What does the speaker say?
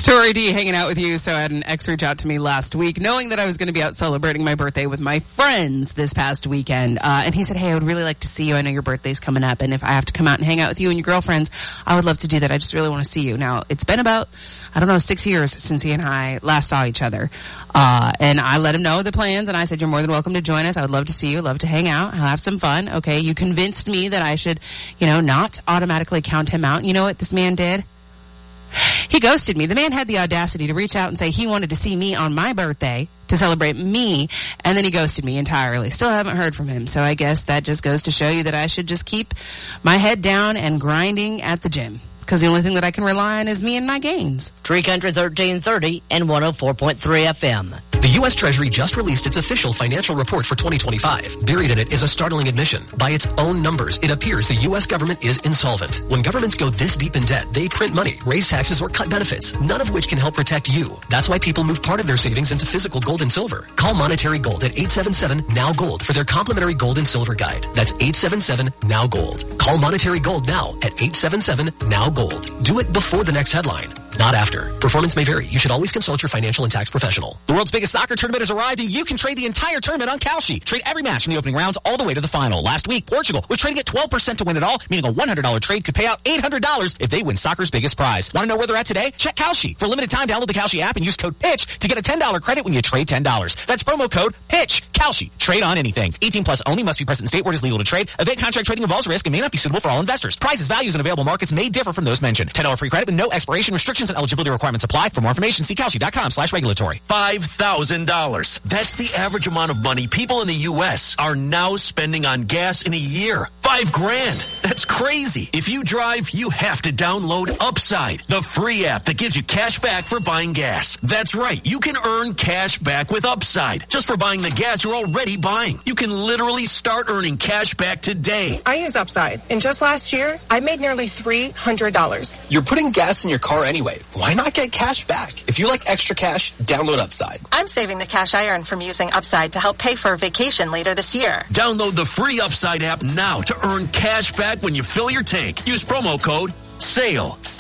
Story D, hanging out with you. So I had an ex reach out to me last week, knowing that I was going to be out celebrating my birthday with my friends this past weekend. And he said, hey, I would really like to see you. I know your birthday's coming up. And if I have to come out and hang out with you and your girlfriends, I would love to do that. I just really want to see you. Now, it's been about, 6 years since he and I last saw each other. And I let him know the plans. And I said, you're more than welcome to join us. I would love to see you, love to hang out, have some fun. Okay. You convinced me that I should, not automatically count him out. You know what this man did? He ghosted me. The man had the audacity to reach out and say he wanted to see me on my birthday to celebrate me, and then he ghosted me entirely. Still haven't heard from him, so I guess that just goes to show you that I should just keep my head down and grinding at the gym, because the only thing that I can rely on is me and my gains. Tree Country 1330 and 104.3 FM. The U.S. Treasury just released its official financial report for 2025. Buried in it is a startling admission. By its own numbers, it appears the U.S. government is insolvent. When governments go this deep in debt, they print money, raise taxes, or cut benefits, none of which can help protect you. That's why people move part of their savings into physical gold and silver. Call Monetary Gold at 877-NOW-GOLD for their complimentary gold and silver guide. That's 877-NOW-GOLD. Call Monetary Gold now at 877-NOW-GOLD. Do it before the next headline, not after. Performance may vary. You should always consult your financial and tax professional. The world's biggest soccer tournament has arrived, and you can trade the entire tournament on Kalshi. Trade every match from the opening rounds all the way to the final. Last week, Portugal was trading at 12% to win it all, meaning a $100 trade could pay out $800 if they win soccer's biggest prize. Want to know where they're at today? Check Kalshi. For a limited time, download the Kalshi app and use code PITCH to get a $10 credit when you trade $10. That's promo code PITCH. Kalshi. Trade on anything. 18 plus only. Must be present in state where it is legal to trade. Event contract trading involves risk and may not be suitable for all investors. Prices, values, and available markets may differ from those mentioned. $10 free credit with no expiration. Restrictions and eligibility requirements apply. For more information, see Kalshi.com/regulatory. $5,000. That's the average amount of money people in the U.S. are now spending on gas in a year. $5,000. That's crazy. If you drive, you have to download Upside, the free app that gives you cash back for buying gas. That's right. You can earn cash back with Upside just for buying the gas you're already buying. You can literally start earning cash back today. I use Upside, and just last year, I made nearly $300. You're putting gas in your car anyway. Why not get cash back? If you like extra cash, download Upside. I'm saving the cash I earn from using Upside to help pay for a vacation later this year. Download the free Upside app now to earn cash back when you fill your tank. Use promo code SALE.